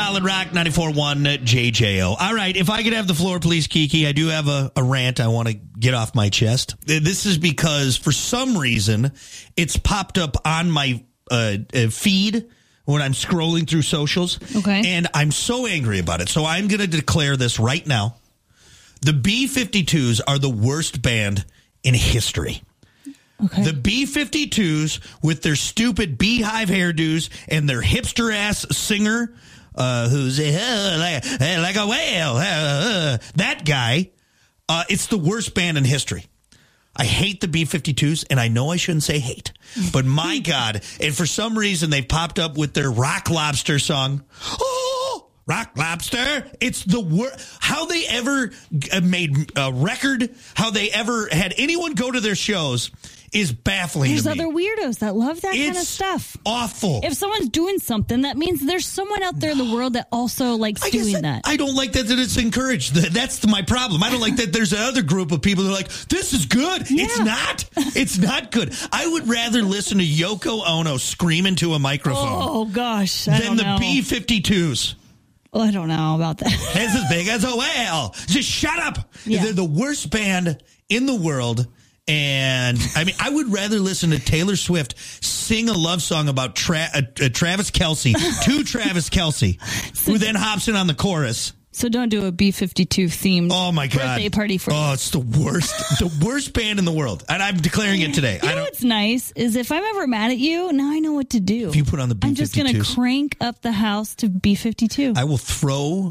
Solid Rock 94.1 JJO. All right, if I could have the floor, please, Kiki. I do have a rant I want to get off my chest. This is because for some reason it's popped up on my feed when I'm scrolling through socials. Okay. And I'm so angry about it. So I'm going to declare this right now. The B-52s are the worst band in history. Okay. The B-52s with their stupid beehive hairdos and their hipster-ass singer who's like a whale. That guy, it's the worst band in history. I hate the B-52s, and I know I shouldn't say hate. But my God, and for some reason they've popped up with their Rock Lobster song. Oh, Rock Lobster. It's the worst. How they ever made a record, how they ever had anyone go to their shows is baffling There's to me. other weirdos that love that kind of stuff. Awful. If someone's doing something, that means there's someone out there in the world that also likes doing that. I don't like that it's encouraged. That's my problem. I don't like that there's another group of people that are like, this is good. Yeah. It's not. It's not good. I would rather listen to Yoko Ono scream into a microphone Oh, gosh. than the B-52s. Well, I don't know about that. It's as big as a whale. Just shut up. Yeah. They're the worst band in the world. And I mean, I would rather listen to Taylor Swift sing a love song about Travis Kelce to Travis Kelce, who then hops in on the chorus. So don't do a B-52 themed birthday party for Oh, it's the worst, the worst band in the world. And I'm declaring it today. You know what's nice is if I'm ever mad at you, now I know what to do. If you put on the B-52s. I'm just going to crank up the house to B-52. I will throw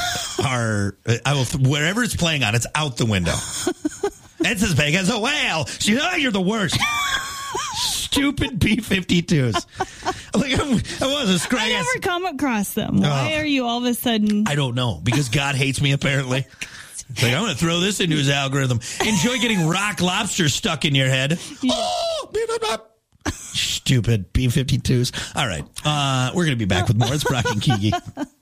wherever it's playing on, it's out the window. It's as big as a whale. You're the worst. Stupid B-52s. I wasn't scrag. I never come across them. Why are you all of a sudden? I don't know. Because God hates me, apparently. It's like, I'm going to throw this into his algorithm. Enjoy getting Rock Lobster stuck in your head. Yeah. Oh, stupid B-52s. All right. We're going to be back with more. It's Brock and Kiki.